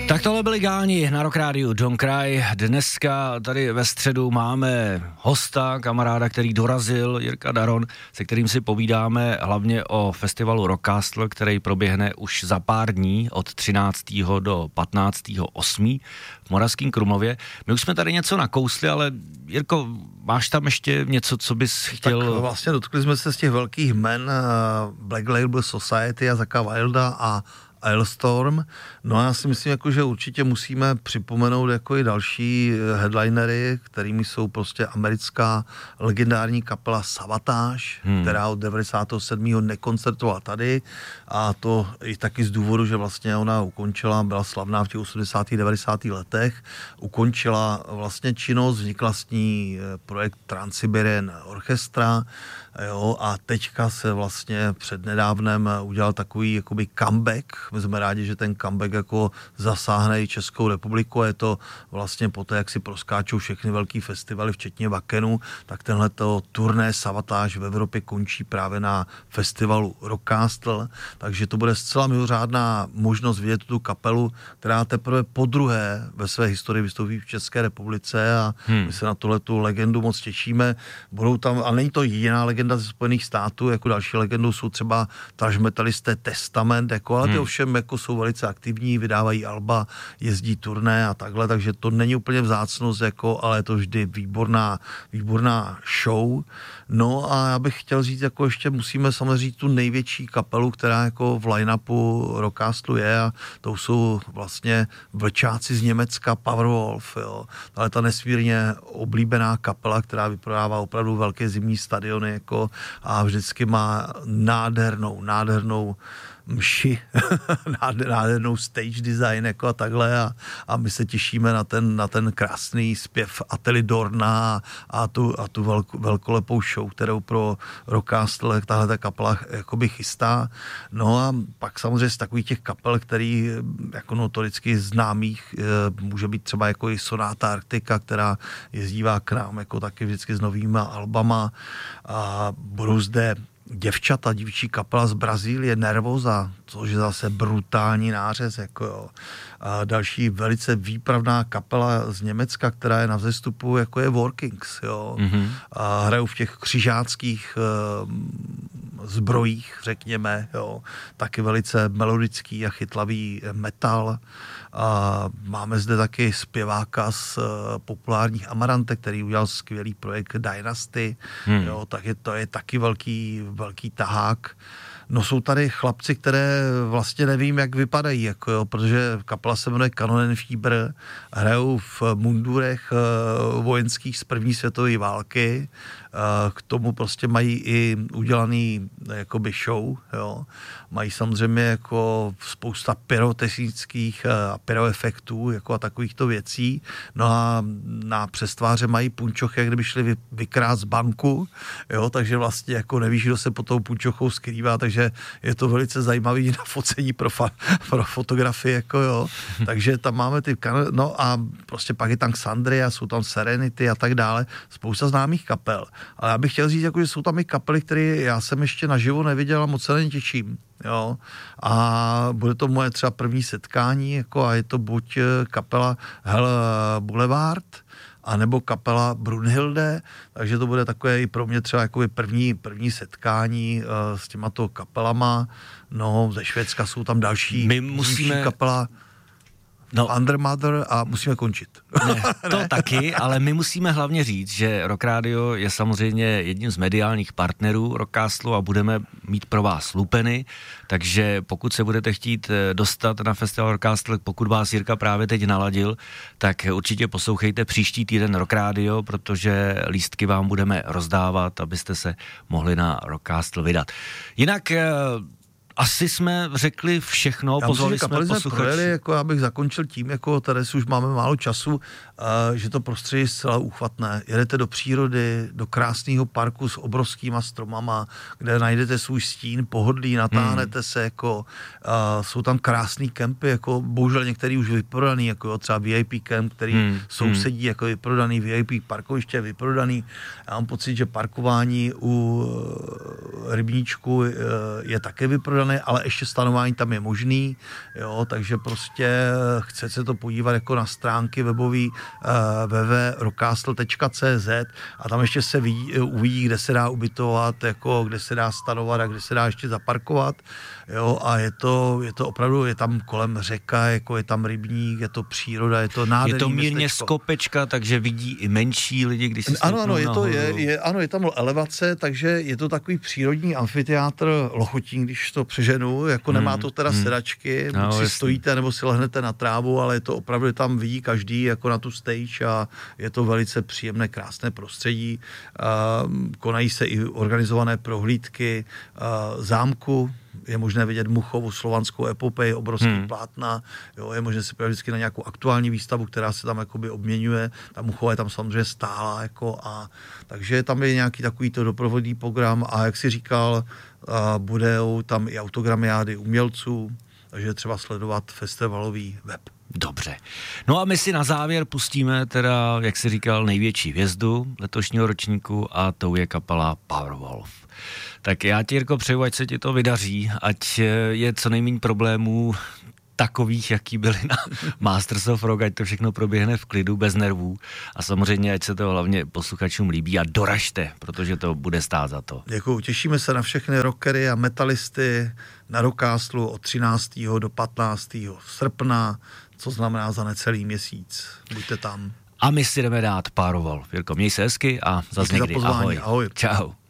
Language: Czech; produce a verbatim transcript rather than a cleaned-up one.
Tak tohle byli Gáni na Rock Rádiu Don't Cry. Dneska tady ve středu máme hosta, kamaráda, který dorazil, Jirka Daron, se kterým si povídáme hlavně o festivalu Rockcastle, který proběhne už za pár dní od třináctého do patnáctého osmého v Moravském Krumlově. My už jsme tady něco nakousli, ale Jirko, máš tam ještě něco, co bys chtěl? Tak vlastně dotkli jsme se z těch velkých jmen Black Label Society a Zacka Wilda a Ailstorm. No a já si myslím, jako, že určitě musíme připomenout jako i další headlinery, kterými jsou prostě americká legendární kapela Savatage, hmm. která od devadesátého sedmého nekoncertovala tady, a to i taky z důvodu, že vlastně ona ukončila, byla slavná v těch osmdesátých devadesátých letech, ukončila vlastně činnost, vznikla s ní projekt Trans-Siberian Orchestra, jo, a teďka se vlastně přednedávnem udělal takový jakoby comeback. My jsme rádi, že ten comeback jako zasáhne i Českou republiku, a je to vlastně poté, jak si proskáčou všechny velký festivaly, včetně Vakenu, tak tenhleto turné Savatage v Evropě končí právě na festivalu Rockcastle, takže to bude zcela mimořádná možnost vidět tu kapelu, která teprve podruhé ve své historii vystoupí v České republice, a hmm. my se na tuhletu legendu moc těšíme. Budou tam, a není to jediná legenda ze Spojených států, jako další legendou jsou třeba thrash metalisté Testament, jako, ale ty hmm. ovšem jako jsou velice aktivní, vydávají alba, jezdí turné a takhle, takže to není úplně vzácnost, jako, ale je to vždy výborná, výborná show. No a já bych chtěl říct, jako ještě musíme samozřejmě říct tu největší kapelu, která jako v line-upu Rockcastlu je, a to jsou vlastně vlčáci z Německa, Powerwolf, jo. Ale ta nesmírně oblíbená kapela, která vyprodává opravdu velké zimní stadiony, jako, a vždycky má nádhernou, nádhernou mši, nádhernou stage design, jako a takhle, a, a my se těšíme na ten, na ten krásný zpěv Attili Dorna a tu, a tu velk, velkolepou show, kterou pro Rockcastle tahle ta kapela jakoby chystá. No a pak samozřejmě z takových těch kapel, který jako notoricky známých může být třeba jako i Sonata Arctica, která jezdívá k nám jako taky vždycky s novýma albama, a budou zde děvčata, dívčí kapela z Brazílie, Nervosa, což je zase brutální nářez, jako jo. A další velice výpravná kapela z Německa, která je na vzestupu, jako je Workings, jo. Mm-hmm. A hrajou v těch křižáckých uh, zbrojích, řekněme, jo. Taky velice melodický a chytlavý metal. A máme zde taky zpěváka z uh, populárních Amarante, který udělal skvělý projekt Dynasty, hmm. jo, tak je, to je taky velký, velký tahák. No jsou tady chlapci, které vlastně nevím, jak vypadají, jako jo, protože kapela se jmenuje Kanonenfieber, hrajou v mundurech uh, vojenských z první světové války, uh, k tomu prostě mají i udělaný jakoby show, jo. Mají samozřejmě jako spousta pyrotechnických a pyroefektů, jako a takovýchto věcí. No a na přestváře mají punčochy, jak kdyby šli vy, vykrát z banku, jo, takže vlastně jako nevíš, kdo se pod tou punčochou skrývá, takže je to velice zajímavý na focení pro, fa, pro fotografii, jako jo. Takže tam máme ty, no a prostě pak je tam Xandria, jsou tam Serenity a tak dále, spousta známých kapel. Ale já bych chtěl říct, jako, že jsou tam i kapely, které já jsem ještě naživo neviděl a moc se na těším. Jo, a bude to moje třeba první setkání, jako, a je to buď kapela Hell Boulevard, anebo kapela Brunhilde, takže to bude takové i pro mě třeba jakoby první, první setkání uh, s těmato kapelama. No, ze Švédska jsou tam další, My musíme... kapela No. Undermother, a musíme končit. Ne, to ne. Taky, ale my musíme hlavně říct, že Rock Radio je samozřejmě jedním z mediálních partnerů Rockcastlu a budeme mít pro vás lupeny, takže pokud se budete chtít dostat na festival Rockcastle, pokud vás Jirka právě teď naladil, tak určitě poslouchejte příští týden Rock Radio, protože lístky vám budeme rozdávat, abyste se mohli na Rockcastle vydat. Jinak asi jsme řekli všechno, já pozvali myslím, jsme posluchači. Projeli, jako abych zakončil tím, jako tady už máme málo času, uh, že to prostředí je zcela úchvatné. Jedete do přírody, do krásného parku s obrovskýma stromama, kde najdete svůj stín, pohodlí, natáhnete hmm. se, jako uh, jsou tam krásný kempy, jako bohužel některý už vyprodaný, jako jo, třeba V I P kemp, který hmm. sousedí, hmm. jako vyprodaný, V I P parkoviště vyprodaný. Já mám pocit, že parkování u uh, rybníčku uh, je také vyprodaný, uzavřený, ale ještě stanování tam je možný, jo, takže prostě chce se to podívat jako na stránky webový uh, w w w tečka rockcastle tečka c z a tam ještě se vidí, uvidí, kde se dá ubytovat, jako kde se dá stanovat a kde se dá ještě zaparkovat, jo, a je to, je to opravdu, je tam kolem řeka, jako je tam rybník, je to příroda, je to nádherný Je to mírně městečko. Skopečka, takže vidí i menší lidi, když si Ano, ano, je to, nahoru. je, je, ano, je tam elevace, takže je to takový přírodní amfiteátr Lochotín, když to přeženu, jako hmm, nemá to teda hmm. sedačky, no, buď si jasný. stojíte, nebo si lehnete na trávu, ale je to opravdu, tam vidí každý jako na tu stage a je to velice příjemné, krásné prostředí. Uh, konají se i organizované prohlídky uh, zámku, je možné vidět Muchovu slovanskou epopej, obrovský hmm. plátna, jo, je možné si podívat vždycky na nějakou aktuální výstavu, která se tam jakoby obměňuje, ta Muchova je tam samozřejmě stála, jako a takže tam je nějaký takovýto doprovodný program a jak si říkal, a budou tam i autogramiády umělců, takže třeba sledovat festivalový web. Dobře. No a my si na závěr pustíme teda, jak jsi říkal, největší hvězdu letošního ročníku a tou je kapela Powerwolf. Tak já ti, Jirko, přeju, ať se ti to vydaří, ať je co nejméně problémů takových, jaký byly na Masters of Rock, ať to všechno proběhne v klidu, bez nervů a samozřejmě, ať se to hlavně posluchačům líbí a doražte, protože to bude stát za to. Děkuju, těšíme se na všechny rockery a metalisty na Rockcastlu od třináctého do patnáctého srpna, co znamená za necelý měsíc. Buďte tam. A my si jdeme dát Powerwolf. Jirko, měj se hezky a zas někdy. Ahoj. Ahoj. Čau.